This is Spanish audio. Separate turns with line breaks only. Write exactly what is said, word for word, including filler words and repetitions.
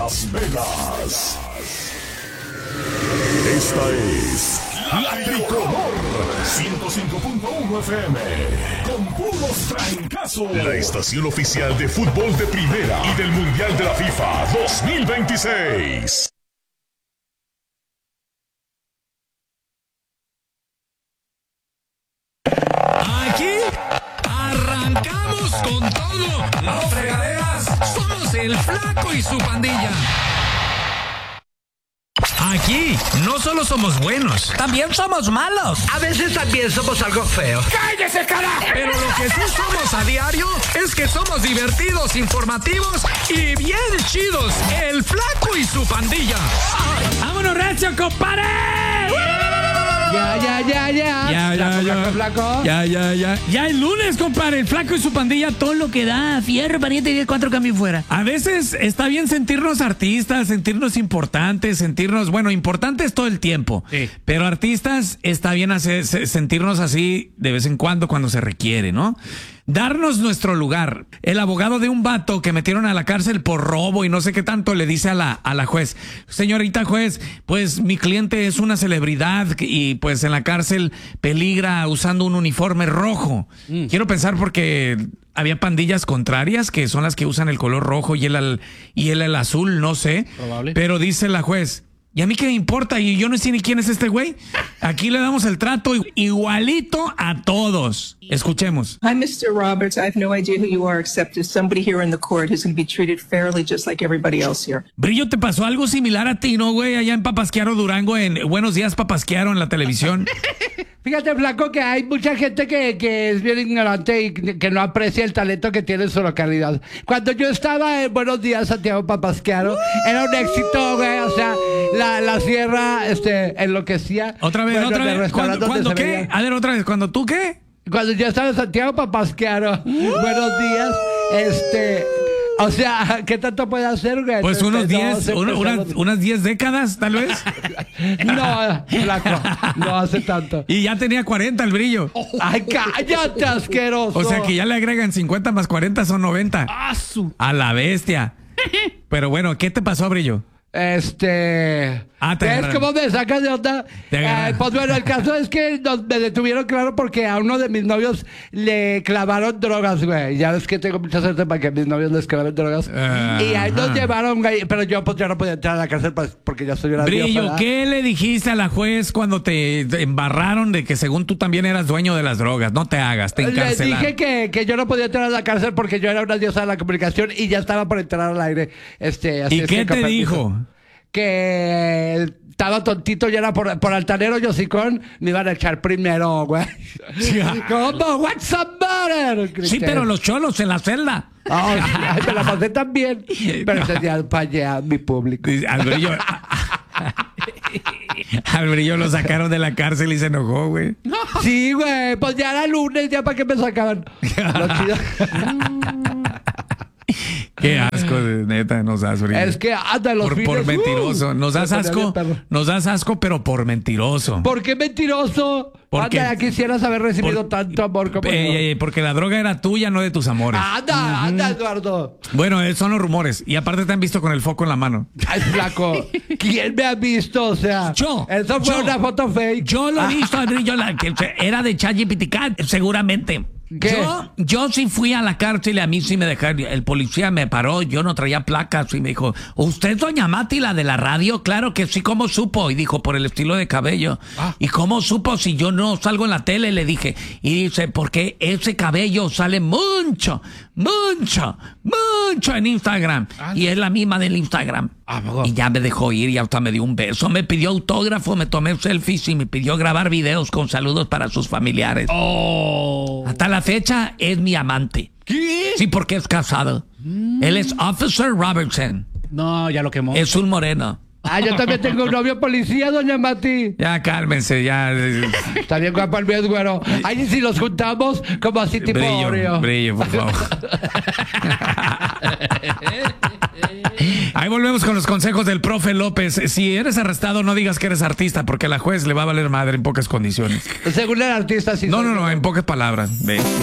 Las Vegas. Esta es La Tricolor ciento cinco punto uno F M con puros trancazos. La estación oficial de fútbol de primera y del Mundial de la FIFA dos mil veintiséis.
Aquí arrancamos con todo. Las fregaderas somos el Flaco y su pandilla. Aquí no solo somos buenos, también somos malos.
A veces también somos algo feos.
¡Cállese, carajo! Pero lo que sí somos a diario es que somos divertidos, informativos y bien chidos. El Flaco y su pandilla.
¡Vámonos, recio, compadre!
Ya, ya, ya, ya.
Ya, ya,
Flaco,
ya.
flaco, flaco.
Ya, ya, ya. Ya el lunes, compadre, el Flaco y su pandilla, todo lo que da. Fierro, pariente, diez, cuatro cambios fuera. A veces está bien sentirnos artistas, sentirnos importantes, sentirnos, bueno, importantes todo el tiempo.
Sí.
Pero artistas está bien hacer, se- sentirnos así de vez en cuando cuando se requiere, ¿no? Darnos nuestro lugar. El abogado de un vato que metieron a la cárcel por robo y no sé qué tanto le dice a la, a la juez: señorita juez, pues mi cliente es una celebridad y pues en la cárcel peligra usando un uniforme rojo. Mm. Quiero pensar porque había pandillas contrarias que son las que usan el color rojo y él el, y él el azul, no sé.
Probable.
Pero dice la juez: ¿y a mí qué me importa? Y yo no sé ni quién es este güey. Aquí le damos el trato igualito a todos. Escuchemos.
Hi, Mister Roberts. I have no idea who you are, except as somebody here in the court who's going to be treated fairly just like everybody else here.
Brillo, ¿te pasó algo similar a ti, no, güey? Allá en Papasquiaro, Durango, en Buenos Días, Papasquiaro, en la televisión.
Fíjate, Flaco, que hay mucha gente que, que es bien ignorante y que no aprecia el talento que tiene en su localidad. Cuando yo estaba en Buenos Días, Santiago Papasquiaro, era un éxito, güey. O sea, la, la sierra este, enloquecía.
Otra vez,
Bueno,
otra
de
vez.
restaurantes
¿Cuándo, ¿cuándo
donde se
qué?
veía-
A ver, otra vez. ¿Cuándo tú qué?
Cuando yo estaba en Santiago Papasquiaro, buenos días, este... O sea, ¿qué tanto puede hacer, güey?
Pues unos
Este, no,
diez,
se
una- unas,
empezamos-
unas diez décadas, tal vez.
No, Flaco, no hace tanto.
Y ya tenía cuarenta el Brillo.
¡Ay, cállate, asqueroso!
O sea que ya le agregan cincuenta más cuarenta, son noventa. A la bestia. Pero bueno, ¿qué te pasó, Brillo?
Este...
Ah, te
¿ves
agarraron.
cómo me sacas de onda?
Te agarraron.
Eh, pues bueno, el caso es que nos, me detuvieron, claro, porque a uno de mis novios le clavaron drogas, güey. Ya ves que tengo mucha suerte para que a mis novios les claven drogas.
Ajá.
Y ahí nos llevaron, güey. Pero yo, pues, yo no podía entrar a la cárcel pues, porque ya soy una
Brillo,
vieja.
¿qué le dijiste a la juez cuando te te embarraron de que según tú también eras dueño de las drogas? No te hagas, te
Le
encarcelaron.
dije que, que yo no podía entrar a la cárcel porque yo era una diosa de la comunicación y ya estaba por entrar al aire. Este, así
¿Y
es
qué
que,
te
con permiso.
dijo?
Que estaba tontito y era por, por altanero yo sicón, me iban a echar primero, güey. ¿Cómo? What's the matter?
Sí,
Grité.
pero los cholos en la celda.
Oh, sí, ay, me la pasé tan bien. Pero tenía para allá mi público.
Al Brillo, al Brillo lo sacaron de la cárcel y se enojó, güey.
Sí, güey, pues ya era lunes, ya para qué me sacaban. Lo chido.
Qué asco, de- neta, nos das, Brillo.
Es que anda los
por,
fines.
por mentiroso.
uh,
Nos das
se ponía bien
asco,
perro.
nos das asco, pero por mentiroso.
¿Por qué mentiroso?
Porque-
Anda, ya quisieras haber recibido
Por-
tanto amor como yo.
Eh, eh, porque la droga era tuya, no de tus amores.
Anda, anda, Eduardo.
Bueno, eh, son los rumores. Y aparte te han visto con el foco en la mano.
Ay, flaco. ¿Quién me ha visto? O sea,
Yo,
eso fue
yo.
una foto fake.
Yo lo he visto, Brillo, la que era de ChatGPT, seguramente.
¿Qué?
Yo, yo sí fui a la cárcel y a mí sí me dejaron. El policía me paró, yo no traía placas y me dijo: ¿usted es doña Mati, la de la radio? Claro que sí, ¿cómo supo? Y dijo: por el estilo de cabello.
Ah.
¿Y cómo supo si yo no salgo en la tele? Le dije. Y dice: porque ese cabello sale mucho, mucho, mucho en Instagram. Y es la misma del Instagram.
Ah, ¿poco?
Y ya me dejó ir y hasta me dio un beso. Me pidió autógrafo, me tomé selfies y me pidió grabar videos con saludos para sus familiares.
Oh.
Hasta la fecha es mi amante.
¿Qué?
Sí, porque es casado. Él es Officer Robertson.
No, ya lo quemó.
Es un moreno.
Ah, yo también tengo un novio policía, doña Mati.
Ya cálmense, ya.
Está bien guapo el mío, es güero. Ay, si los juntamos, como así tipo
Brillo,
Oreo.
brillo, por favor. Ahí volvemos con los consejos del profe López. Si eres arrestado, no digas que eres artista, porque a la juez le va a valer madre en pocas condiciones.
Según el artista, sí.
No,
soy
no, no,
yo.
en pocas palabras. Ve.